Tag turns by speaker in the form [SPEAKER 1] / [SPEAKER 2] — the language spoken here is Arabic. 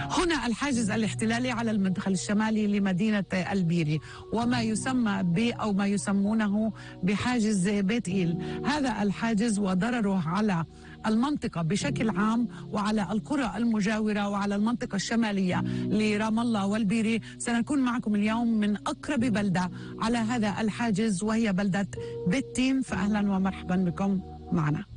[SPEAKER 1] هنا الحاجز الاحتلالي على المدخل الشمالي لمدينة البيري، وما يسمى أو ما يسمونه بحاجز بيت إيل. هذا الحاجز وضرره على المنطقة بشكل عام وعلى القرى المجاورة وعلى المنطقة الشمالية لرام الله والبيري. سنكون معكم اليوم من أقرب بلدة على هذا الحاجز وهي بلدة بيت تيم، فأهلا ومرحبا بكم معنا.